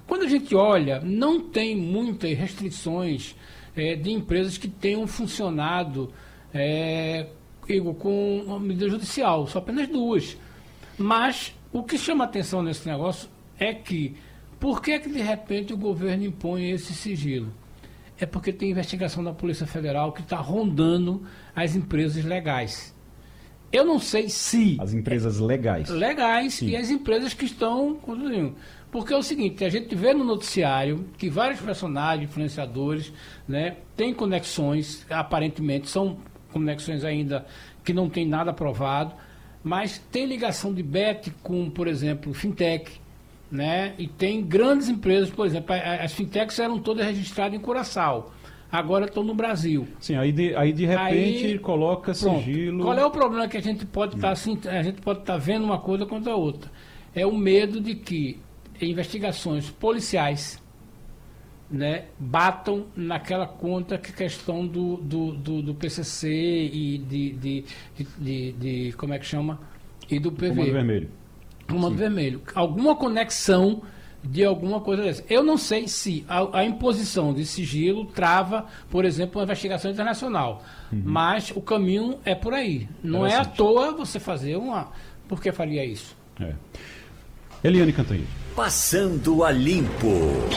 Quando a gente olha, não tem muitas restrições de empresas que tenham funcionado com uma medida judicial, só apenas duas. Mas o que chama atenção nesse negócio é que, por que de repente o governo impõe esse sigilo? É porque tem investigação da Polícia Federal que está rondando as empresas legais. Eu não sei se... As empresas legais. Legais, sim. E as empresas que estão... Porque é o seguinte, a gente vê no noticiário que vários personagens, influenciadores, né, têm conexões, aparentemente são conexões ainda que não tem nada provado, mas tem ligação de bet com, por exemplo, fintech, né? E tem grandes empresas, por exemplo, as fintechs eram todas registradas em Curaçao, agora estão no Brasil. Sim, aí de repente coloca sigilo. Qual é o problema que a gente pode estar vendo uma coisa contra a outra? É o medo de que investigações policiais, né, batam naquela conta que questão do PCC e de como é que chama? E do PV. Comando Vermelho. Comando Vermelho. Alguma conexão de alguma coisa dessa. Eu não sei se a imposição de sigilo trava, por exemplo, uma investigação internacional. Mas o caminho é por aí. Não é à toa você fazer uma... Por que faria isso? Eliane Cantanhede. Passando a Limpo.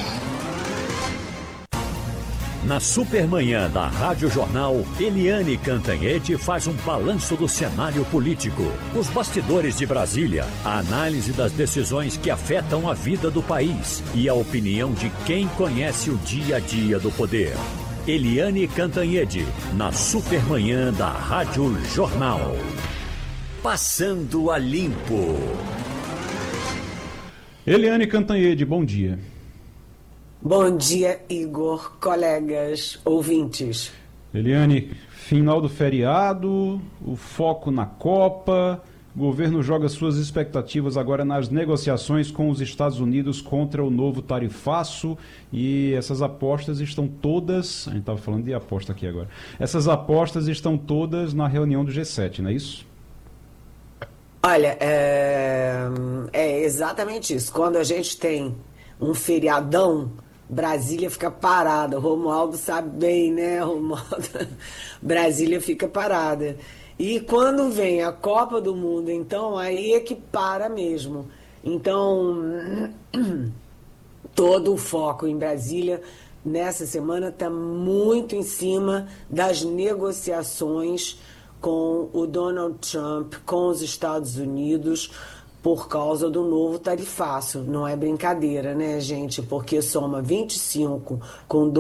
Na Supermanhã da Rádio Jornal, Eliane Cantanhede faz um balanço do cenário político, os bastidores de Brasília, a análise das decisões que afetam a vida do país e a opinião de quem conhece o dia a dia do poder. Eliane Cantanhede, na Supermanhã da Rádio Jornal. Passando a Limpo. Eliane Cantanhede, bom dia. Bom dia, Igor, colegas, ouvintes. Eliane, final do feriado, o foco na Copa, o governo joga suas expectativas agora nas negociações com os Estados Unidos contra o novo tarifaço e essas apostas estão todas, a gente estava falando de aposta aqui agora, essas apostas estão todas na reunião do G7, não é isso? Olha, é exatamente isso. Quando a gente tem um feriadão, Brasília fica parada. O Romualdo sabe bem, né, Romualdo? Brasília fica parada. E quando vem a Copa do Mundo, então, aí é que para mesmo. Então, todo o foco em Brasília nessa semana está muito em cima das negociações com o Donald Trump, com os Estados Unidos, por causa do novo tarifaço. Não é brincadeira, né, gente? Porque soma 25 com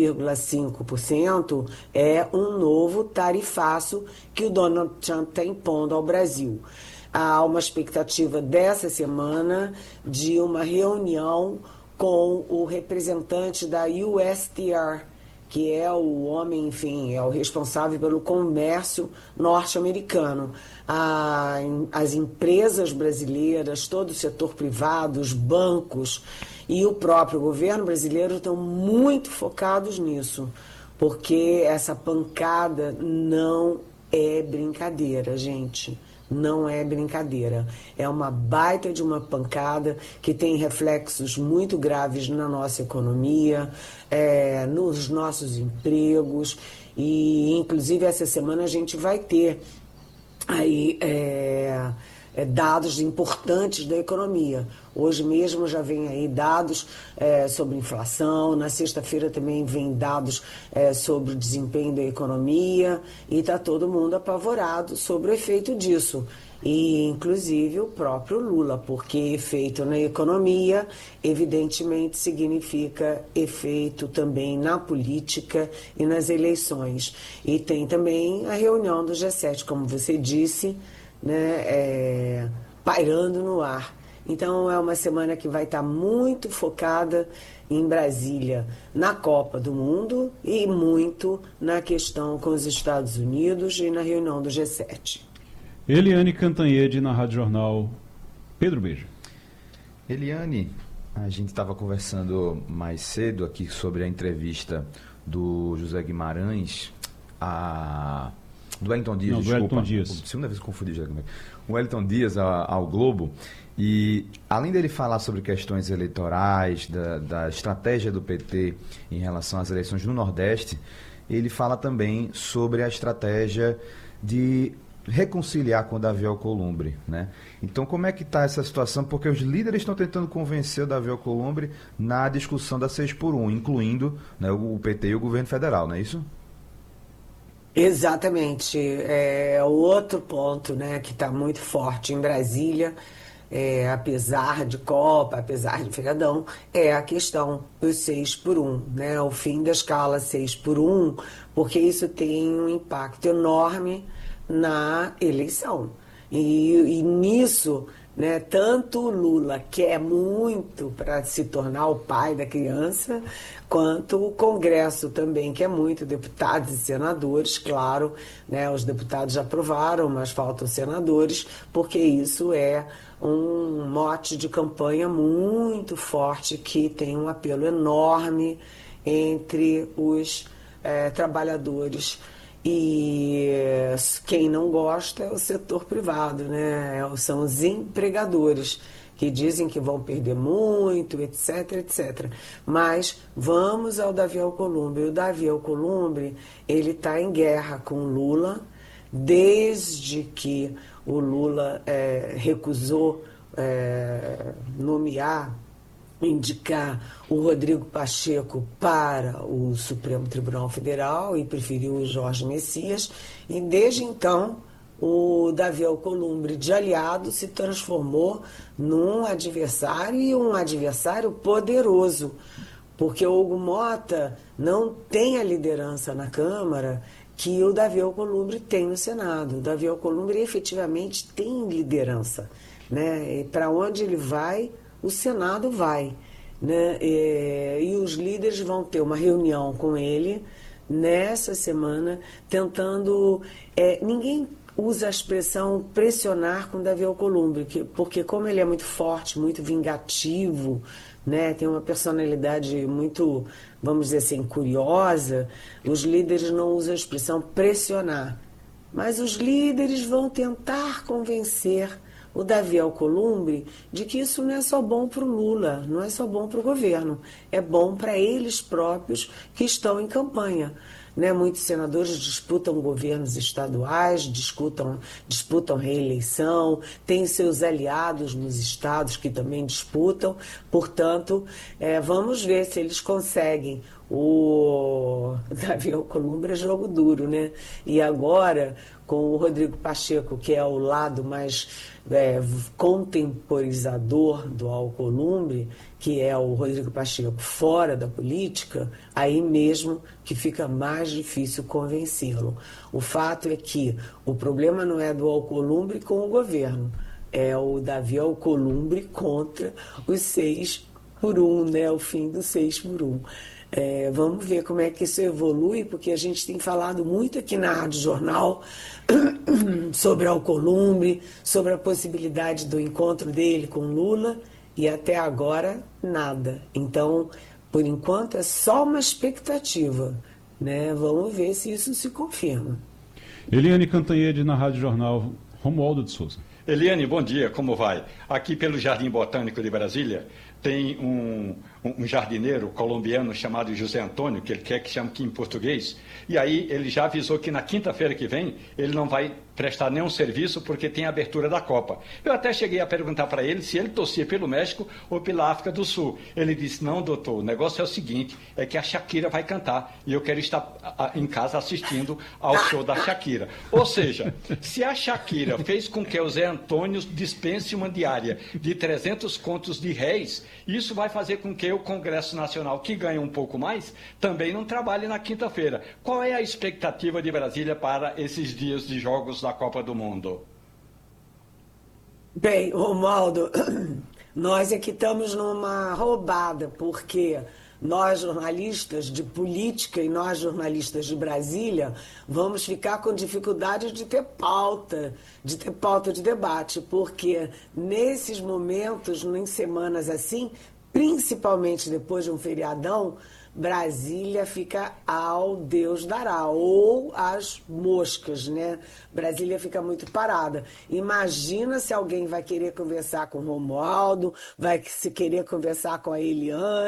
12,5% é um novo tarifaço que o Donald Trump está impondo ao Brasil. Há uma expectativa dessa semana de uma reunião com o representante da USTR, que é o homem, enfim, é o responsável pelo comércio norte-americano. As empresas brasileiras, todo o setor privado, os bancos e o próprio governo brasileiro estão muito focados nisso, porque essa pancada não é brincadeira, gente. Não é brincadeira. É uma baita de uma pancada que tem reflexos muito graves na nossa economia, nos nossos empregos, e inclusive essa semana a gente vai ter aí dados importantes da economia. Hoje mesmo já vem aí dados sobre inflação, na sexta-feira também vem dados sobre o desempenho da economia, e está todo mundo apavorado sobre o efeito disso. E inclusive o próprio Lula, porque efeito na economia evidentemente significa efeito também na política e nas eleições. E tem também a reunião do G7, como você disse, né, pairando no ar. Então é uma semana que vai estar muito focada em Brasília, na Copa do Mundo e muito na questão com os Estados Unidos e na reunião do G7. Eliane Cantanhede na Rádio Jornal. Pedro Beja. Eliane, a gente estava conversando mais cedo aqui sobre a entrevista do José Guimarães, do Wellington Dias, Não, desculpa. Wellington Dias. Segunda vez que confundi, o Wellington Dias ao Globo. E além dele falar sobre questões eleitorais, da estratégia do PT em relação às eleições no Nordeste, ele fala também sobre a estratégia de reconciliar com o Davi Alcolumbre, né? Então, como é que está essa situação? Porque os líderes estão tentando convencer o Davi Alcolumbre na discussão da 6x1, incluindo, né, o PT e o governo federal, não é isso? Exatamente. É o outro ponto, né, que está muito forte em Brasília, apesar de Copa, apesar de feriadão, é a questão dos 6x1, né, o fim da escala 6x1, porque isso tem um impacto enorme na eleição. E nisso, né, tanto o Lula quer muito para se tornar o pai da criança, quanto o Congresso também quer muito, deputados e senadores, claro, né, os deputados já aprovaram, mas faltam senadores, porque isso é um mote de campanha muito forte que tem um apelo enorme entre os trabalhadores. E quem não gosta é o setor privado, né? São os empregadores que dizem que vão perder muito, etc, etc. Mas vamos ao Davi Alcolumbre. O Davi Alcolumbre, ele está em guerra com o Lula, desde que o Lula recusou indicar o Rodrigo Pacheco para o Supremo Tribunal Federal e preferiu o Jorge Messias. E desde então, o Davi Alcolumbre, de aliado, se transformou num adversário, e um adversário poderoso, porque o Hugo Mota não tem a liderança na Câmara que o Davi Alcolumbre tem no Senado. O Davi Alcolumbre efetivamente tem liderança, né? E para onde ele vai, o Senado vai, né? E os líderes vão ter uma reunião com ele nessa semana, tentando... ninguém usa a expressão pressionar com Davi Alcolumbre, porque como ele é muito forte, muito vingativo, né? Tem uma personalidade muito, vamos dizer assim, curiosa, os líderes não usam a expressão pressionar. Mas os líderes vão tentar convencer o Davi Alcolumbre de que isso não é só bom para o Lula, não é só bom para o governo, é bom para eles próprios que estão em campanha, né? Muitos senadores disputam governos estaduais, disputam reeleição, têm seus aliados nos estados que também disputam, portanto, vamos ver se eles conseguem. O Davi Alcolumbre é jogo duro, né? E agora, com o Rodrigo Pacheco, que é o lado mais contemporizador do Alcolumbre, que é o Rodrigo Pacheco fora da política, aí mesmo que fica mais difícil convencê-lo. O fato é que o problema não é do Alcolumbre com o governo, é o Davi Alcolumbre contra os 6x1, né? O fim do 6x1. Vamos ver como é que isso evolui, porque a gente tem falado muito aqui na Rádio Jornal sobre Alcolumbre, sobre a possibilidade do encontro dele com Lula, e até agora nada. Então, por enquanto, é só uma expectativa, né? Vamos ver se isso se confirma. Eliane Cantanhede na Rádio Jornal, Romualdo de Souza. Eliane, bom dia, como vai? Aqui pelo Jardim Botânico de Brasília tem um jardineiro colombiano chamado José Antônio, que ele quer que chame aqui em português, e aí ele já avisou que na quinta-feira que vem ele não vai prestar nenhum serviço porque tem a abertura da Copa. Eu até cheguei a perguntar para ele se ele torcia pelo México ou pela África do Sul. Ele disse, não, doutor, o negócio é o seguinte, é que a Shakira vai cantar e eu quero estar em casa assistindo ao show da Shakira. Ou seja, se a Shakira fez com que o Zé Antônio dispense uma diária de 300 contos de réis, isso vai fazer com que o Congresso Nacional, que ganha um pouco mais, também não trabalhe na quinta-feira. Qual é a expectativa de Brasília para esses dias de jogos da Copa do Mundo? Bem, Romualdo, nós aqui estamos numa roubada, porque nós jornalistas de política e nós jornalistas de Brasília vamos ficar com dificuldade de ter pauta de debate, porque nesses momentos, em semanas assim, principalmente depois de um feriadão, Brasília fica ao Deus dará, ou as moscas, né? Brasília fica muito parada. Imagina se alguém vai querer conversar com o Romualdo, vai se querer conversar com a Eliane,